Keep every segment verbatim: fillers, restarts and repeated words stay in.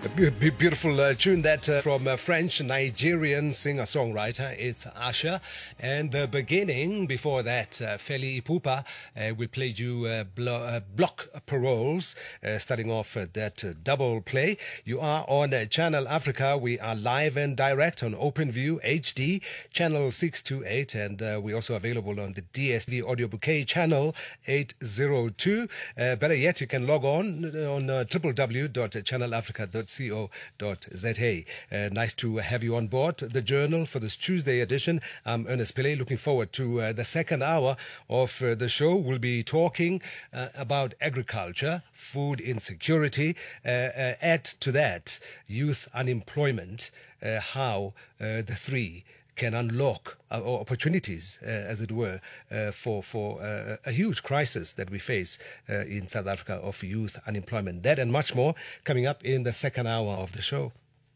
Be- be- beautiful uh, tune that uh, from a French Nigerian singer-songwriter. It's Asha. And the beginning, before that, uh, Feli Ipupa uh, will play you uh, blo- uh, Block Paroles, uh, starting off uh, that uh, double play. You are on uh, Channel Africa. We are live and direct on OpenView H D, channel six two eight, and uh, we're also available on the D S V Audio Bouquet channel eight oh two. Uh, better yet, you can log on on uh, w w w dot channel africa dot co dot za. Uh, nice to have you on board the Journal for this Tuesday edition. I'm Ernest Pillay, looking forward to uh, the second hour of uh, the show. We'll be talking uh, about agriculture, food insecurity, uh, uh, add to that youth unemployment, uh, how uh, the three can unlock uh, opportunities, uh, as it were, uh, for for uh, a huge crisis that we face uh, in South Africa of youth unemployment. That and much more coming up in the second hour of the show.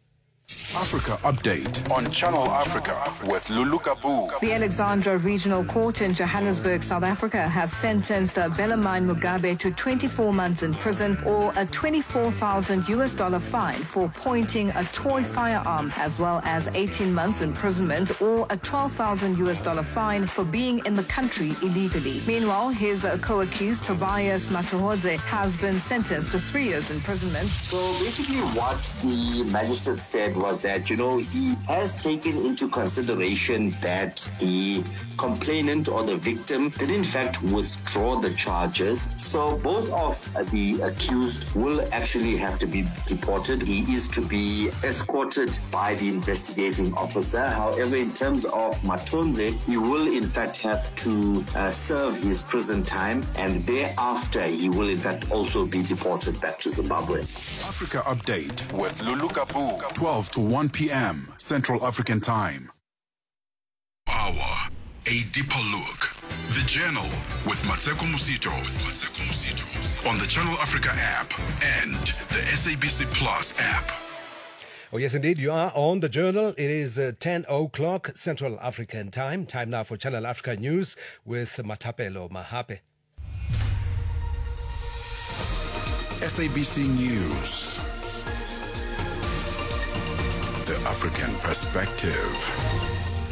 Africa Update on Channel Africa with Lulu Kabu. The Alexandra Regional Court in Johannesburg, South Africa, has sentenced Bellarmine Mugabe to twenty-four months in prison or a twenty-four thousand U S dollar fine for pointing a toy firearm, as well as eighteen months imprisonment or a twelve thousand U S dollar fine for being in the country illegally. Meanwhile, his co-accused Tobias Matuhodze has been sentenced to three years imprisonment. So basically what the magistrate said was that, you know, he has taken into consideration that the complainant or the victim did in fact withdraw the charges. So both of the accused will actually have to be deported. He is to be escorted by the investigating officer. However, in terms of Matonze, he will in fact have to uh, serve his prison time, and thereafter he will in fact also be deported back to Zimbabwe. Africa Update with Lulu Kabu, twelve to one p.m. Central African Time. Power, a deeper look. The Journal with Mateko Musito, with Mateko Musito on the Channel Africa app and the S A B C Plus app. Oh, yes, indeed. You are on the Journal. It is uh, ten o'clock Central African Time. Time now for Channel Africa News with Matapelo Mahape. S A B C News. The African Perspective.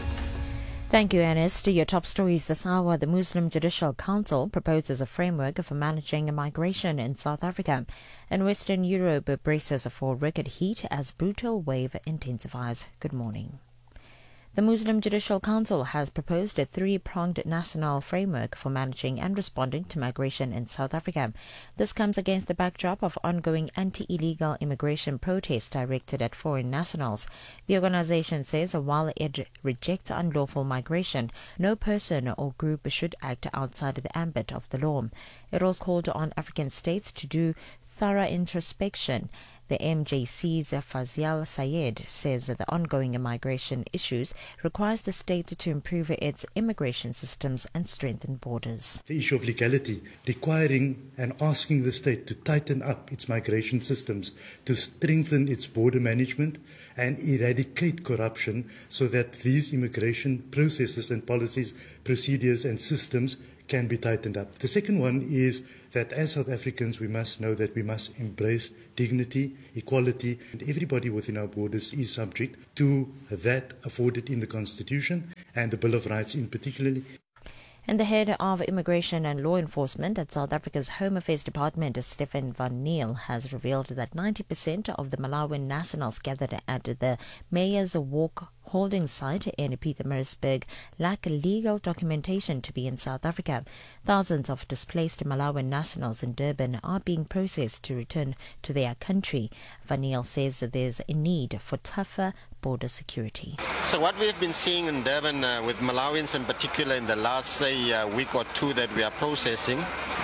Thank you, Ernest. Your top stories this hour. The Muslim Judicial Council proposes a framework for managing migration in South Africa. And Western Europe braces for record heat as brutal wave intensifies. Good morning. The Muslim Judicial Council has proposed a three-pronged national framework for managing and responding to migration in South Africa. This comes against the backdrop of ongoing anti-illegal immigration protests directed at foreign nationals. The organization says while it rejects unlawful migration, no person or group should act outside the ambit of the law. It also called on African states to do thorough introspection. The M J C's Fazial Sayed says that the ongoing migration issues requires the state to improve its immigration systems and strengthen borders. The issue of legality, requiring and asking the state to tighten up its migration systems, to strengthen its border management and eradicate corruption so that these immigration processes and policies, procedures and systems can be tightened up. The second one is that as South Africans, we must know that we must embrace dignity, equality, and everybody within our borders is subject to that afforded in the Constitution and the Bill of Rights in particular. And the head of Immigration and Law Enforcement at South Africa's Home Affairs Department, Stephen Van Niel, has revealed that ninety percent of the Malawian nationals gathered at the Mayor's Walk holding site in Pietermaritzburg lack legal documentation to be in South Africa. Thousands of displaced Malawian nationals in Durban are being processed to return to their country. Van Niel says that there's a need for tougher border security. So what we've been seeing in Durban uh, with Malawians in particular in the last, say, uh, week or two that we are processing,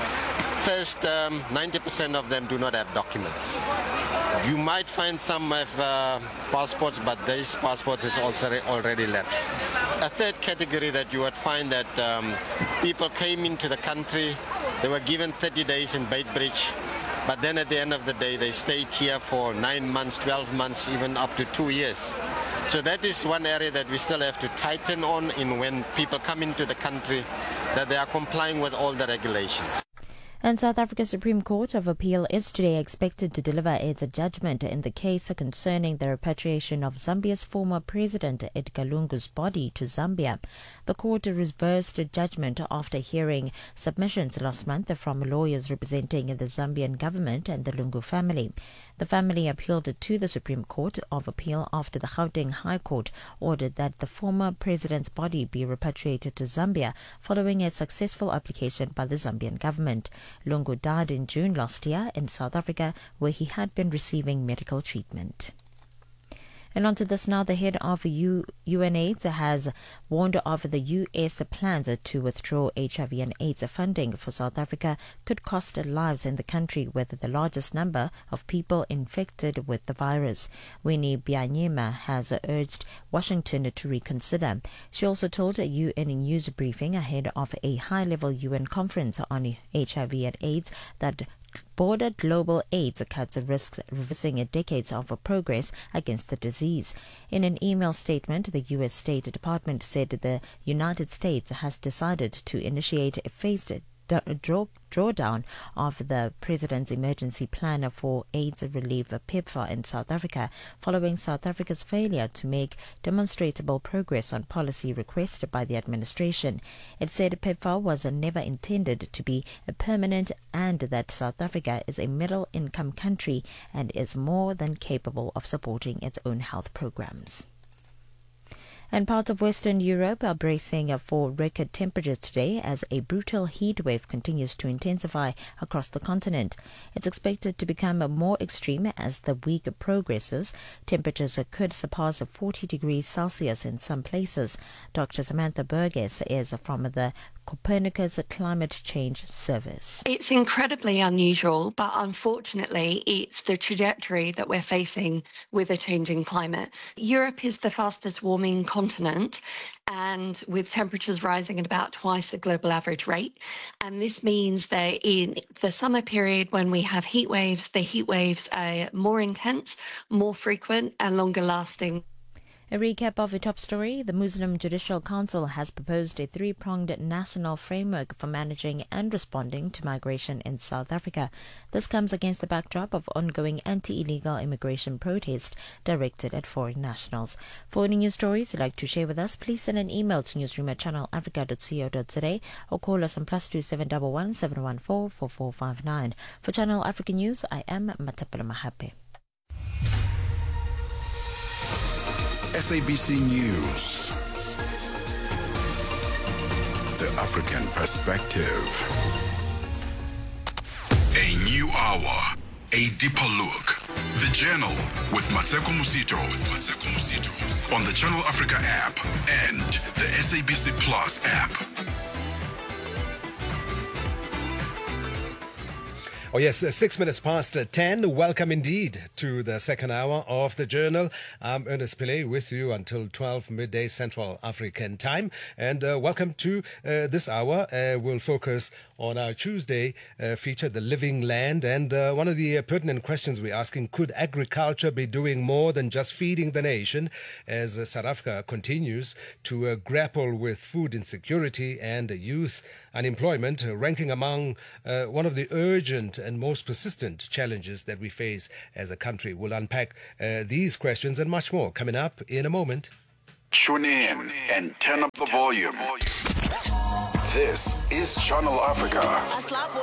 first, um, ninety percent of them do not have documents. You might find some have uh, passports, but these passports is also already lapsed. A third category that you would find that um, people came into the country, they were given thirty days in Beitbridge, but then at the end of the day they stayed here for nine months, twelve months, even up to two years. So that is one area that we still have to tighten on in when people come into the country, that they are complying with all the regulations. And South Africa's Supreme Court of Appeal is today expected to deliver its judgment in the case concerning the repatriation of Zambia's former president Edgar Lungu's body to Zambia. The court reversed the judgment after hearing submissions last month from lawyers representing the Zambian government and the Lungu family. The family appealed to the Supreme Court of Appeal after the Gauteng High Court ordered that the former president's body be repatriated to Zambia following a successful application by the Zambian government. Lungu died in June last year in South Africa, where he had been receiving medical treatment. And on to this now, the head of U- UNAIDS has warned of the U S plans to withdraw H I V and AIDS funding for South Africa could cost lives in the country with the largest number of people infected with the virus. Winnie Byanyima has urged Washington to reconsider. She also told a U N news briefing ahead of a high-level U N conference on H I V and AIDS that Border Global AIDS cuts risks reversing decades of progress against the disease. In an email statement, the U S State Department said the United States has decided to initiate a phased draw, drawdown of the President's Emergency Plan for AIDS Relief PEPFAR in South Africa, following South Africa's failure to make demonstrable progress on policy requested by the administration. It said PEPFAR was never intended to be a permanent and that South Africa is a middle-income country and is more than capable of supporting its own health programs. And parts of Western Europe are bracing for record temperatures today as a brutal heat wave continues to intensify across the continent. It's expected to become more extreme as the week progresses. Temperatures could surpass forty degrees Celsius in some places. Doctor Samantha Burgess is from the Copernicus Climate Change Service. It's incredibly unusual, but unfortunately it's the trajectory that we're facing with a changing climate. Europe is the fastest warming continent, and with temperatures rising at about twice the global average rate. And this means that in the summer period when we have heat waves, the heat waves are more intense, more frequent and longer lasting. A recap of a top story. The Muslim Judicial Council has proposed a three-pronged national framework for managing and responding to migration in South Africa. This comes against the backdrop of ongoing anti-illegal immigration protests directed at foreign nationals. For any news stories you'd like to share with us, please send an email to newsroom at channel africa dot co dot za or call us on plus two seven one one seven one four four four five nine. For Channel Africa News, I am Matapela Mahape. S A B C News. The African Perspective. A new hour. A deeper look. The Journal with Mateko Musito. With Mateko Musito. On the Channel Africa app and the S A B C Plus app. Oh yes, uh, six minutes past uh, ten. Welcome indeed to the second hour of the Journal. I'm Ernest Pillay with you until twelve midday Central African time. And uh, welcome to uh, this hour. Uh, we'll focus on our Tuesday uh, feature, The Living Land. And uh, one of the uh, pertinent questions we're asking, could agriculture be doing more than just feeding the nation as uh, South Africa continues to uh, grapple with food insecurity and uh, youth unemployment, uh, ranking among uh, one of the urgent and most persistent challenges that we face as a country? We'll unpack uh, these questions and much more coming up in a moment. Tune in and turn up the volume. This is Channel Africa.